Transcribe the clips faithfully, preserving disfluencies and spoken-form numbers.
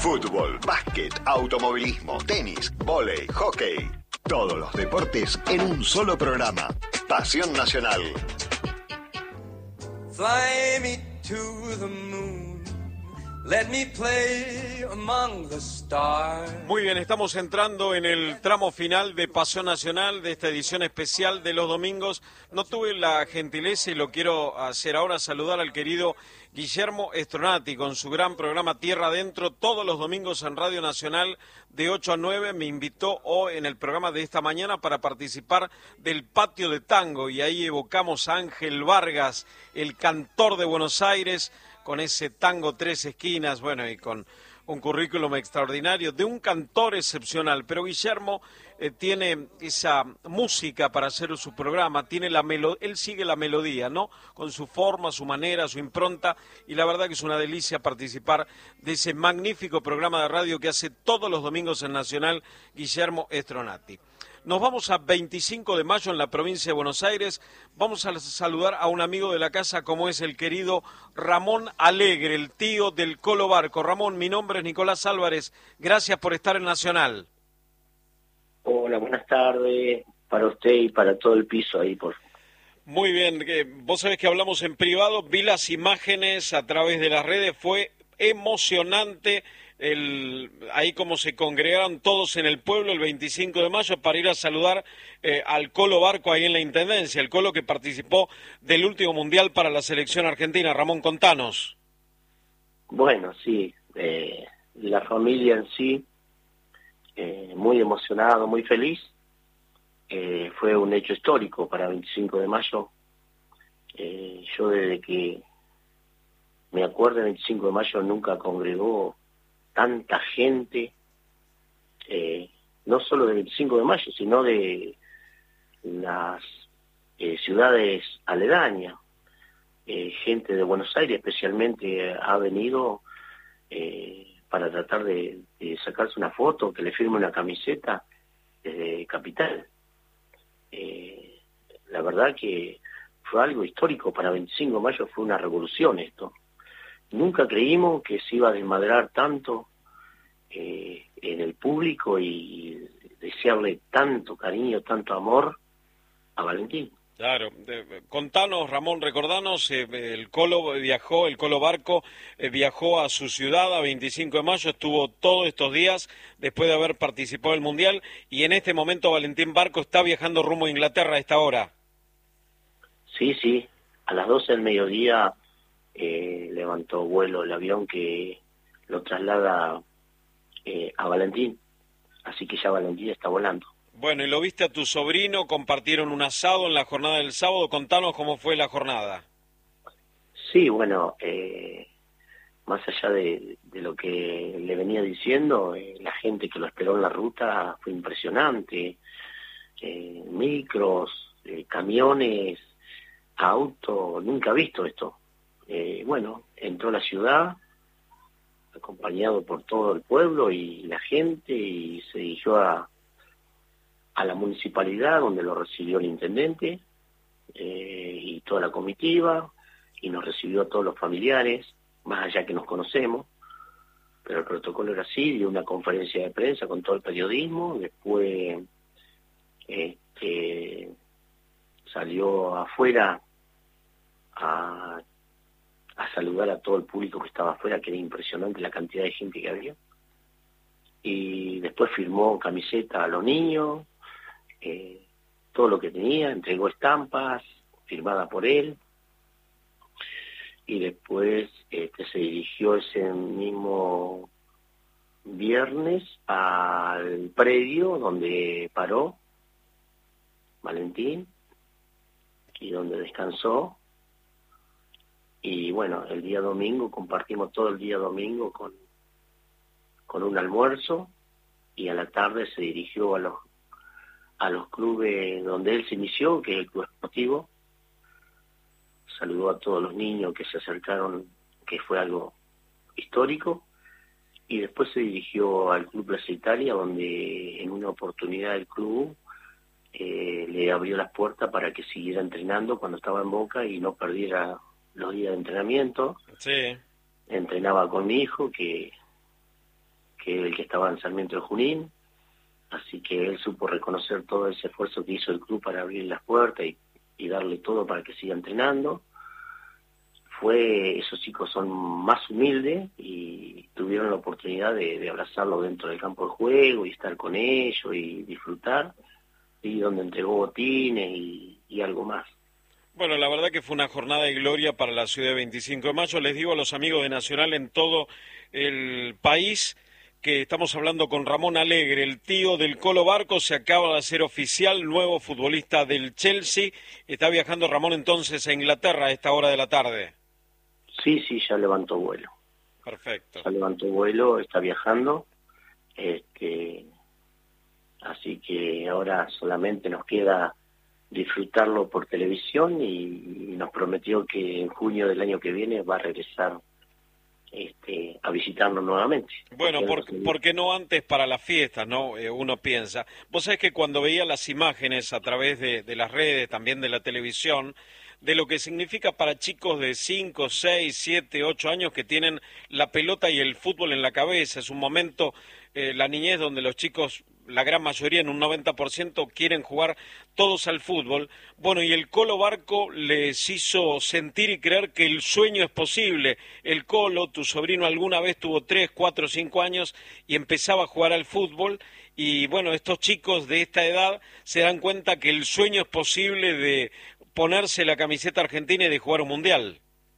Fútbol, básquet, automovilismo, tenis, vóley, hockey. Todos los deportes en un solo programa. Pasión Nacional. Fly me to the moon. Let me play among the stars. Muy bien, estamos entrando en el tramo final de Pasión Nacional, de esta edición especial de los domingos. No tuve la gentileza, y lo quiero hacer ahora, saludar al querido Guillermo Stronati con su gran programa Tierra Adentro, todos los domingos en Radio Nacional de ocho a nueve. Me invitó hoy en el programa de esta mañana para participar del Patio de Tango, y ahí evocamos a Ángel Vargas, el cantor de Buenos Aires, con ese tango Tres Esquinas, bueno, y con un currículum extraordinario, de un cantor excepcional. Pero Guillermo eh, tiene esa música para hacer su programa, tiene la melo- él sigue la melodía, ¿no? Con su forma, su manera, su impronta, y la verdad que es una delicia participar de ese magnífico programa de radio que hace todos los domingos en Nacional, Guillermo Stronati. Nos vamos a veinticinco de mayo en la provincia de Buenos Aires. Vamos a saludar a un amigo de la casa como es el querido Ramón Alegre, el tío del Colo Barco. Ramón, mi nombre es Nicolás Álvarez. Gracias por estar en Nacional. Hola, buenas tardes para usted y para todo el piso ahí, por favor. Muy bien, eh, vos sabés que hablamos en privado, vi las imágenes a través de las redes, fue emocionante. El, ahí como se congregaron todos en el pueblo el veinticinco de mayo para ir a saludar eh, al Colo Barco ahí en la Intendencia, el Colo que participó del último Mundial para la selección argentina. Ramón, contanos. Bueno, sí, eh, la familia en sí, eh, muy emocionado, muy feliz. Eh, fue un hecho histórico para el veinticinco de mayo. Eh, yo desde que me acuerdo, el veinticinco de mayo nunca congregó tanta gente, eh, no solo del veinticinco de mayo, sino de las eh, ciudades aledañas. Eh, gente de Buenos Aires especialmente eh, ha venido eh, para tratar de, de sacarse una foto, que le firme una camiseta desde Capital. Eh, la verdad que fue algo histórico para el veinticinco de mayo, fue una revolución esto. Nunca creímos que se iba a desmadrar tanto eh, en el público y desearle tanto cariño, tanto amor a Valentín. Claro, de, contanos, Ramón, recordanos, eh, el Colo viajó, el Colo Barco eh, viajó a su ciudad a veinticinco de mayo, estuvo todos estos días después de haber participado del Mundial, y en este momento Valentín Barco está viajando rumbo a Inglaterra a esta hora. Sí, sí, a las doce del mediodía Eh, levantó vuelo el avión que lo traslada eh, a Valentín, así que ya Valentín está volando. Bueno, y lo viste a tu sobrino, compartieron un asado en la jornada del sábado, contanos cómo fue la jornada. Sí, bueno, eh, más allá de, de lo que le venía diciendo, eh, la gente que lo esperó en la ruta fue impresionante, eh, micros, eh, camiones, autos, nunca he visto esto. Eh, bueno, entró a la ciudad, acompañado por todo el pueblo y la gente, y se dirigió a, a la municipalidad, donde lo recibió el intendente eh, y toda la comitiva, y nos recibió a todos los familiares, más allá que nos conocemos, pero el protocolo era así, dio una conferencia de prensa con todo el periodismo, después este, salió afuera a a saludar a todo el público que estaba afuera, que era impresionante la cantidad de gente que había, y después firmó camiseta a los niños, eh, todo lo que tenía, entregó estampas firmadas por él, y después este, se dirigió ese mismo viernes al predio donde paró Valentín y donde descansó. Y bueno, el día domingo compartimos todo el día domingo con, con un almuerzo, y a la tarde se dirigió a los a los clubes donde él se inició, que es el Club Esportivo. Saludó a todos los niños que se acercaron, que fue algo histórico, y después se dirigió al Club Plaza Italia, donde en una oportunidad el club eh, le abrió las puertas para que siguiera entrenando cuando estaba en Boca y no perdiera los días de entrenamiento. Sí. Entrenaba con mi hijo, que que el que estaba en Sarmiento de Junín, así que él supo reconocer todo ese esfuerzo que hizo el club para abrir las puertas y, y darle todo para que siga entrenando. Fue, esos chicos son más humildes y tuvieron la oportunidad de, de abrazarlo dentro del campo de juego y estar con ellos y disfrutar, y donde entregó botines y, y algo más. Bueno, la verdad que fue una jornada de gloria para la ciudad de veinticinco de mayo. Les digo a los amigos de Nacional en todo el país que estamos hablando con Ramón Alegre, el tío del Colo Barco. Se acaba de hacer oficial, nuevo futbolista del Chelsea. Está viajando Ramón entonces a Inglaterra a esta hora de la tarde. Sí, sí, ya levantó vuelo. Perfecto. Ya levantó vuelo, está viajando. Este, así que ahora solamente nos queda disfrutarlo por televisión, y, y nos prometió que en junio del año que viene va a regresar este, a visitarnos nuevamente. Bueno, ¿por, ¿por qué no antes para las fiestas, no? Eh, uno piensa. Vos sabés que cuando veía las imágenes a través de, de las redes, también de la televisión, de lo que significa para chicos de cinco, seis, siete, ocho años que tienen la pelota y el fútbol en la cabeza, es un momento, eh, la niñez, donde los chicos, la gran mayoría, en un noventa por ciento, quieren jugar todos al fútbol. Bueno, y el Colo Barco les hizo sentir y creer que el sueño es posible. El Colo, tu sobrino, alguna vez tuvo tres, cuatro, cinco años y empezaba a jugar al fútbol. Y bueno, estos chicos de esta edad se dan cuenta que el sueño es posible de ponerse la camiseta argentina y de jugar un mundial.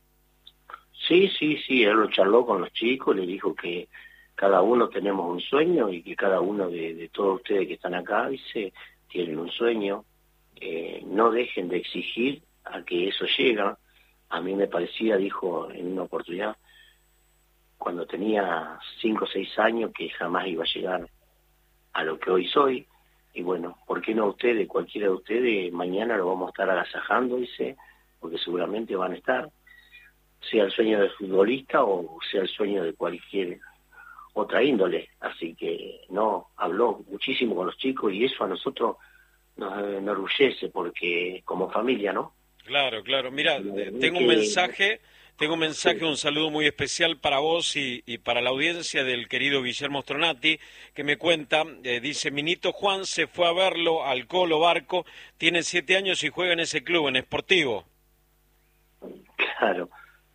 Sí, sí, sí, él lo charló con los chicos, le dijo que cada uno tenemos un sueño y que cada uno de, de todos ustedes que están acá, dice, tienen un sueño. Eh, no dejen de exigir a que eso llega. A mí me parecía, dijo en una oportunidad, cuando tenía cinco o seis años, que jamás iba a llegar a lo que hoy soy. Y bueno, ¿por qué no ustedes, cualquiera de ustedes, mañana lo vamos a estar agasajando, dice, porque seguramente van a estar, sea el sueño del futbolista o sea el sueño de cualquier otra índole. Así que no, habló muchísimo con los chicos y eso a nosotros nos enorgullece, porque como familia, ¿no? Claro, claro. Mira, tengo un mensaje... Tengo un mensaje, un saludo muy especial para vos y, y para la audiencia del querido Guillermo Stronati, que me cuenta, eh, dice, mi nito Juan se fue a verlo al Colo Barco, tiene siete años y juega en ese club, en Sportivo. Claro.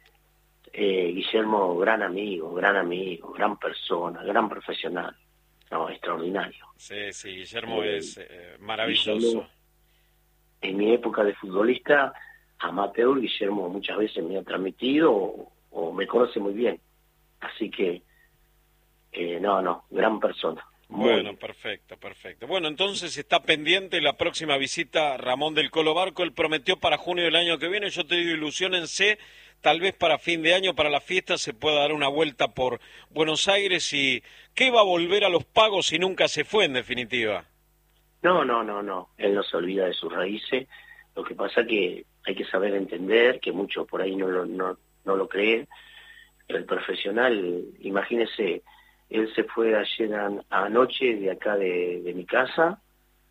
Eh, Guillermo, gran amigo, gran amigo, gran persona, gran profesional, no, extraordinario. Sí, sí, Guillermo eh, es eh, maravilloso. Guillermo, en mi época de futbolista amateur, Guillermo muchas veces me ha transmitido o, o me conoce muy bien, así que eh, no, no, gran persona. Bueno, bien. perfecto, perfecto. Bueno, entonces está pendiente la próxima visita Ramón del Colo Barco. Él prometió para junio del año que viene. Yo te digo, ilusiónense, tal vez para fin de año, para la fiesta, se pueda dar una vuelta por Buenos Aires. Y ¿qué va a volver a los pagos si nunca se fue, en definitiva? No, no, no, no, él no se olvida de sus raíces. Lo que pasa que hay que saber entender, que muchos por ahí no lo, no, no lo creen. El profesional, imagínese, él se fue ayer a, anoche de acá de, de mi casa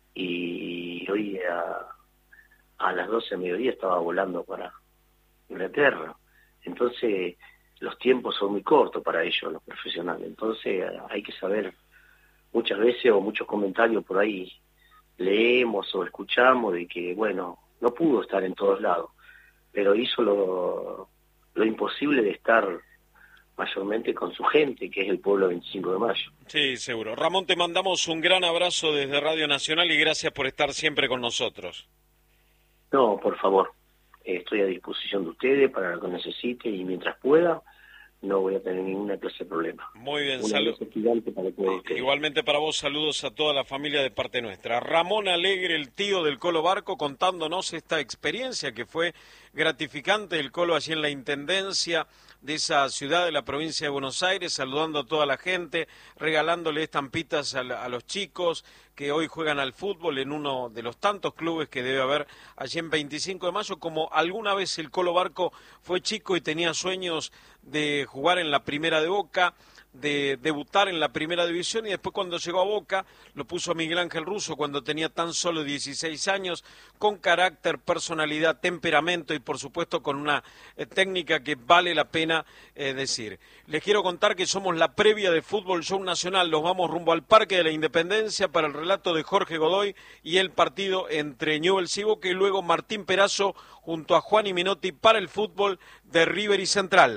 y hoy a, a las doce de mediodía estaba volando para Inglaterra. Entonces los tiempos son muy cortos para ellos, los profesionales. Entonces hay que saber, muchas veces o muchos comentarios por ahí leemos o escuchamos de que, bueno, no pudo estar en todos lados, pero hizo lo, lo imposible de estar mayormente con su gente, que es el pueblo veinticinco de mayo. Sí, seguro. Ramón, te mandamos un gran abrazo desde Radio Nacional y gracias por estar siempre con nosotros. No, por favor, estoy a disposición de ustedes para lo que necesiten y mientras pueda, no voy a tener ninguna clase de problema. Muy bien, saludos. Para Igualmente para vos, saludos a toda la familia de parte nuestra. Ramón Alegre, el tío del Colo Barco, contándonos esta experiencia que fue gratificante. El Colo allí en la Intendencia de esa ciudad de la provincia de Buenos Aires, saludando a toda la gente, regalándole estampitas a, a los chicos que hoy juegan al fútbol en uno de los tantos clubes que debe haber allí en veinticinco de mayo, como alguna vez el Colo Barco fue chico y tenía sueños de jugar en la Primera de Boca, de debutar en la primera división, y después cuando llegó a Boca lo puso a Miguel Ángel Russo cuando tenía tan solo dieciséis años, con carácter, personalidad, temperamento y por supuesto con una eh, técnica que vale la pena eh, decir. Les quiero contar que somos la previa de Fútbol Show Nacional, nos vamos rumbo al Parque de la Independencia para el relato de Jorge Godoy y el partido entre Newell's y Boca, y luego Martín Perazo junto a Juan y Minotti para el fútbol de River y Central.